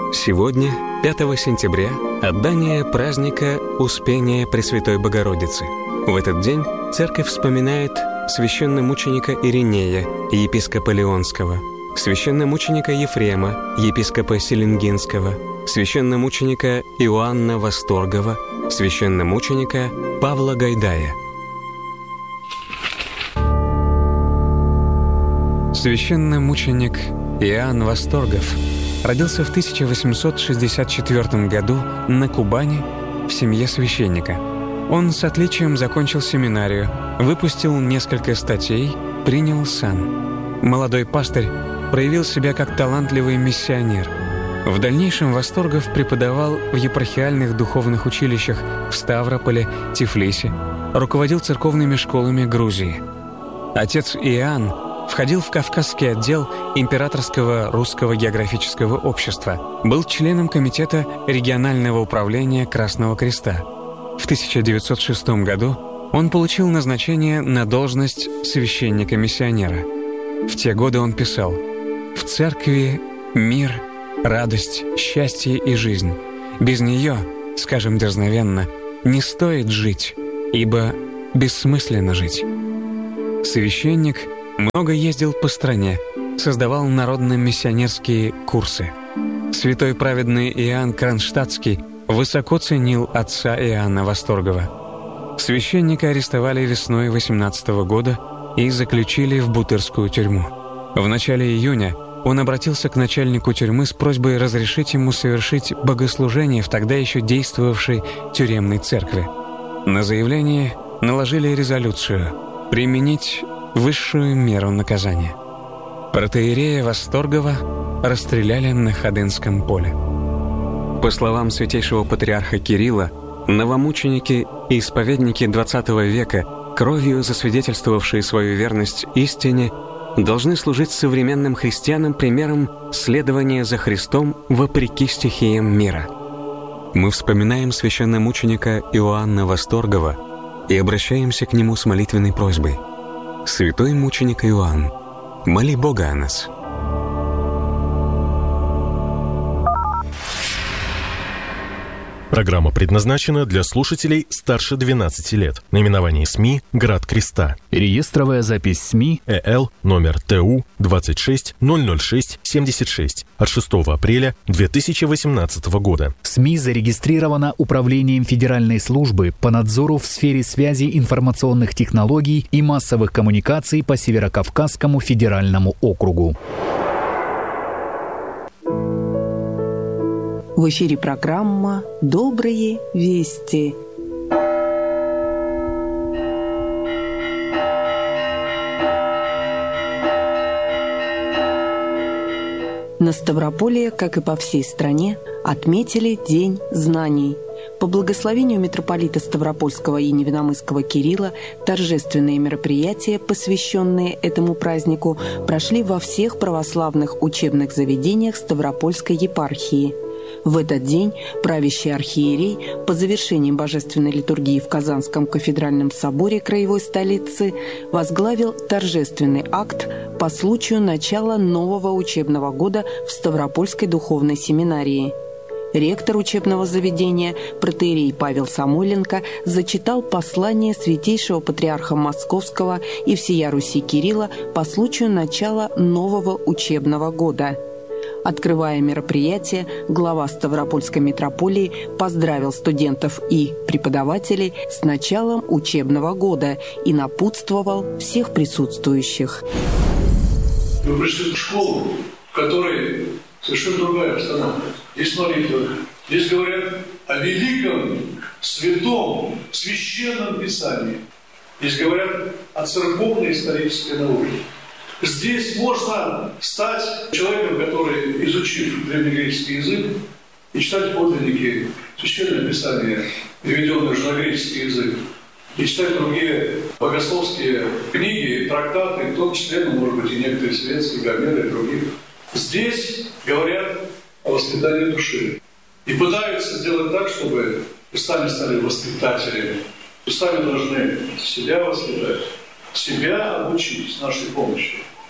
Сегодня, 5 сентября, отдание праздника Успения Пресвятой Богородицы. В этот день церковь вспоминает священномученика Иринея, епископа Леонского, священномученика Ефрема, епископа Селенгинского, священномученика Иоанна Восторгова, священномученика Павла Гайдая. Священномученик Иоанн Восторгов родился в 1864 году на Кубани в семье священника. Он с отличием закончил семинарию, выпустил несколько статей, принял сан. Молодой пастырь проявил себя как талантливый миссионер. В дальнейшем Восторгов преподавал в епархиальных духовных училищах в Ставрополе, Тифлисе, руководил церковными школами Грузии. Отец Иоанн входил в Кавказский отдел Императорского русского географического общества, был членом комитета регионального управления Красного Креста. В 1906 году он получил назначение на должность священника-миссионера. В те годы он писал: «В церкви мир, радость, счастье и жизнь. Без нее, скажем дерзновенно, не стоит жить, ибо бессмысленно жить». Священник много ездил по стране, создавал народно-миссионерские курсы. Святой праведный Иоанн Кронштадтский высоко ценил отца Иоанна Восторгова. Священника арестовали весной 18 года и заключили в Бутырскую тюрьму. В начале июня он обратился к начальнику тюрьмы с просьбой разрешить ему совершить богослужение в тогда еще действовавшей тюремной церкви. На заявление наложили резолюцию применить высшую меру наказания. Протоиерея Восторгова расстреляли на Ходынском поле. По словам святейшего патриарха Кирилла, новомученики и исповедники XX века, кровью засвидетельствовавшие свою верность истине, должны служить современным христианам примером следования за Христом вопреки стихиям мира. Мы вспоминаем священномученика Иоанна Восторгова и обращаемся к нему с молитвенной просьбой: «Святой мученик Иоанн, моли Бога о нас». Программа предназначена для слушателей старше 12 лет. Наименование СМИ «Град Креста». Реестровая запись СМИ ЭЛ номер ТУ 2600676 от 6 апреля 2018 года. СМИ зарегистрирована Управлением Федеральной службы по надзору в сфере связи информационных технологий и массовых коммуникаций по Северокавказскому федеральному округу. В эфире программа «Добрые вести». На Ставрополье, как и по всей стране, отметили День знаний. По благословению митрополита Ставропольского и Невиномысского Кирилла торжественные мероприятия, посвященные этому празднику, прошли во всех православных учебных заведениях Ставропольской епархии. В этот день правящий архиерей по завершении божественной литургии в Казанском кафедральном соборе краевой столицы возглавил торжественный акт по случаю начала нового учебного года в Ставропольской духовной семинарии. Ректор учебного заведения, протоиерей Павел Самойленко, зачитал послание святейшего патриарха Московского и всея Руси Кирилла по случаю начала нового учебного года. Открывая мероприятие, глава Ставропольской митрополии поздравил студентов и преподавателей с началом учебного года и напутствовал всех присутствующих. Мы пришли в школу, в которой совершенно другая обстановка. Здесь молитва, здесь говорят о великом, святом, священном Писании. Здесь говорят о церковной исторической науке. Здесь можно стать человеком, который, изучив древнегреческий язык, и читать подлинники Священного Писания, переведенные уже на греческий язык, и читать другие богословские книги, трактаты, в том числе, может быть, и некоторые светские, Гомера и других. Здесь говорят о воспитании души. И пытаются сделать так, чтобы вы сами стали воспитателями. Вы сами должны себя воспитать, себя обучить с нашей помощью.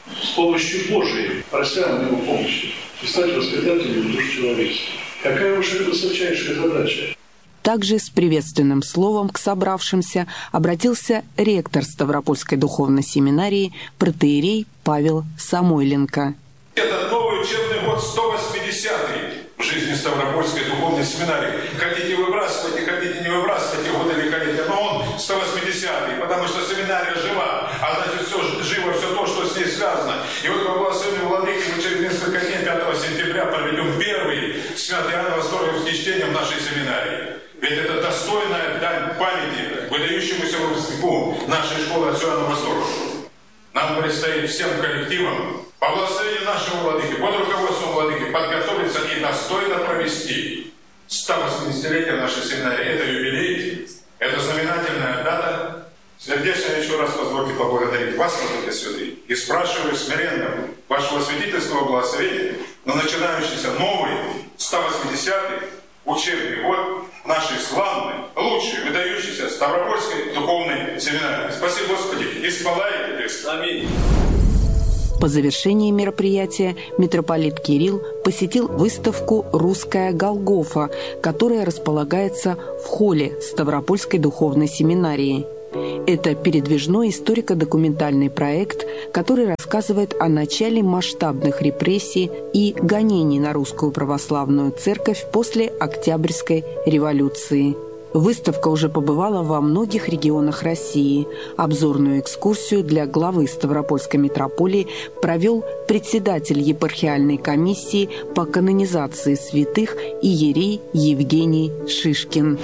с помощью Божией, прося у него помощи, и стать воспитателем душ человечества. Какая уж это высочайшая задача. Также с приветственным словом к собравшимся обратился ректор Ставропольской духовной семинарии протоиерей Павел Самойленко. Это новый учебный год 180-й в жизни Ставропольской духовной семинарии. Хотите выбрасывайте, хотите не выбрасывайте, годы великолепия, но он 180-й, потому что семинария жива, а значит все живо, все то, что с ней связано. И вот по благословению владыки мы через несколько дней, 5 сентября, проведем первый святый Иоанн Восторговский чтение в нашей семинарии. Ведь это достойная дань памяти выдающемуся выпускнику нашей школы отцу Иоанну Восторговскому. Нам предстоит всем коллективам по благословению нашего владыки, под руководством владыки подготовиться и достойно провести 180-летие нашей семинарии. Это юбилей, это знаменательная дата. Сердечно еще раз позвольте поблагодарить вас, владыка святый, и спрашиваю смиренно вашего святительского благословения на начинающийся новый 180-й учебный год нашей славной, лучшей, выдающейся Ставропольской духовной семинарии. Спасибо, Господи, и спалай Христ. Аминь. По завершении мероприятия митрополит Кирилл посетил выставку «Русская Голгофа», которая располагается в холле Ставропольской духовной семинарии. Это передвижной историко-документальный проект, который рассказывает о начале масштабных репрессий и гонений на Русскую Православную Церковь после Октябрьской революции. Выставка уже побывала во многих регионах России. Обзорную экскурсию для главы Ставропольской митрополии провел председатель епархиальной комиссии по канонизации святых иерей Евгений Шишкин.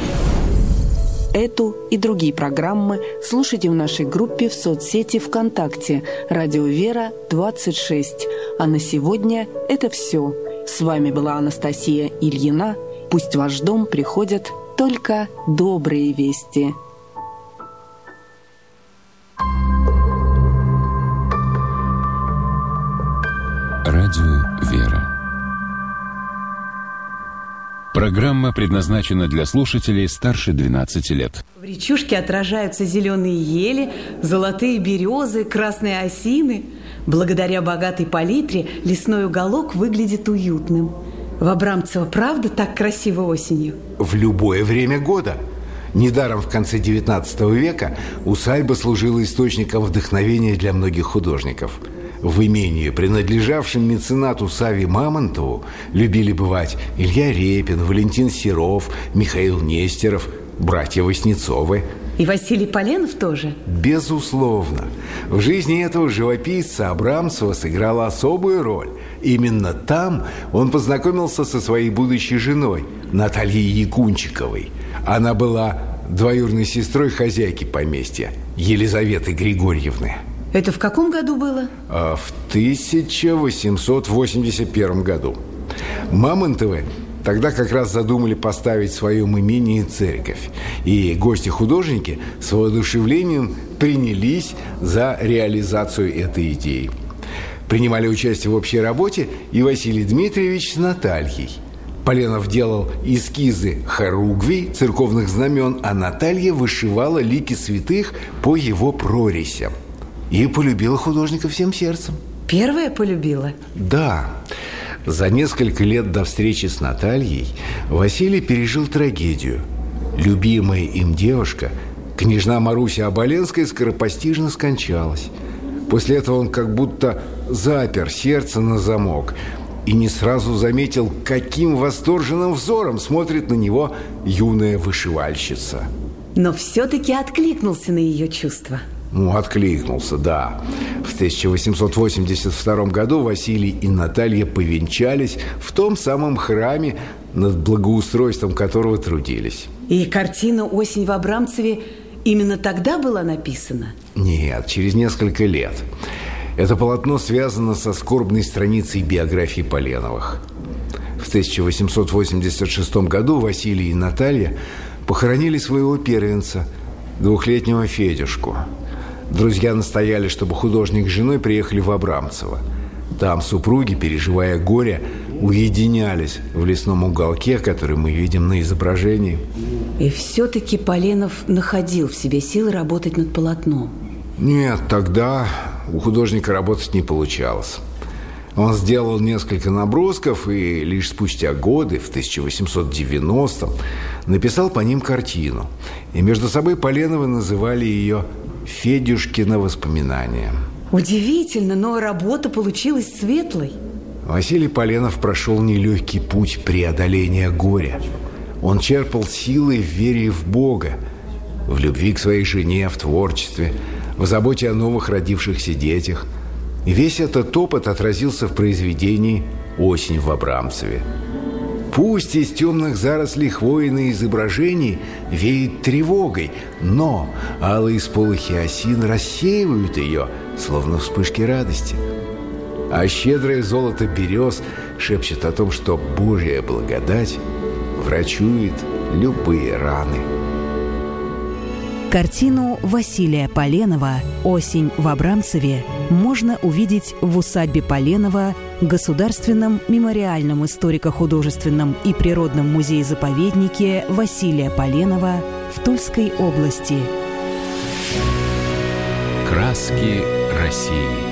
Эту и другие программы слушайте в нашей группе в соцсети ВКонтакте «Радио Вера 26». А на сегодня это все. С вами была Анастасия Ильина. Пусть в ваш дом приходят только добрые вести. Радио Вера. Программа предназначена для слушателей старше 12 лет. В речушке отражаются зеленые ели, золотые березы, красные осины. Благодаря богатой палитре лесной уголок выглядит уютным. В Абрамцево правда так красиво осенью? В любое время года. Недаром в конце XIX века усадьба служила источником вдохновения для многих художников. В имении, принадлежавшем меценату Саве Мамонтову, любили бывать Илья Репин, Валентин Серов, Михаил Нестеров, братья Васнецовы. И Василий Поленов тоже? Безусловно. В жизни этого живописца Абрамцева сыграла особую роль. Именно там он познакомился со своей будущей женой Натальей Якунчиковой. Она была двоюродной сестрой хозяйки поместья Елизаветы Григорьевны. Это в каком году было? В 1881 году. Мамонтовы тогда как раз задумали поставить в своем имении церковь. И гости-художники с воодушевлением принялись за реализацию этой идеи. Принимали участие в общей работе и Василий Дмитриевич с Натальей. Поленов делал эскизы хоругвий, церковных знамен, а Наталья вышивала лики святых по его прорисям. И полюбила художника всем сердцем. Первая полюбила? Да. За несколько лет до встречи с Натальей Василий пережил трагедию. Любимая им девушка, княжна Маруся Оболенская, скоропостижно скончалась. После этого он как будто запер сердце на замок и не сразу заметил, каким восторженным взором смотрит на него юная вышивальщица. Но все-таки откликнулся на ее чувства. Откликнулся, да. В 1882 году Василий и Наталья повенчались в том самом храме, над благоустройством которого трудились. И картина «Осень в Абрамцеве» именно тогда была написана? Нет, через несколько лет. Это полотно связано со скорбной страницей биографии Поленовых. В 1886 году Василий и Наталья похоронили своего первенца, двухлетнего Федюшку. Друзья настояли, чтобы художник с женой приехали в Абрамцево. Там супруги, переживая горе, уединялись в лесном уголке, который мы видим на изображении. И все-таки Поленов находил в себе силы работать над полотном. Нет, тогда у художника работать не получалось. Он сделал несколько набросков и лишь спустя годы, в 1890-м, написал по ним картину. И между собой Поленовы называли ее «Федюшкино воспоминание». Удивительно, но работа получилась светлой. Василий Поленов прошел нелегкий путь преодоления горя. Он черпал силы в вере в Бога, в любви к своей жене, в творчестве, в заботе о новых родившихся детях. И весь этот опыт отразился в произведении «Осень в Абрамцеве». Пусть из темных зарослей хвои на изображении веет тревогой, но алые сполохи осин рассеивают ее, словно вспышки радости. А щедрое золото берез шепчет о том, что Божья благодать врачует любые раны. Картину Василия Поленова «Осень в Абрамцеве» можно увидеть в усадьбе Поленова, Государственном мемориальном историко-художественном и природном музее-заповеднике Василия Поленова в Тульской области. Краски России.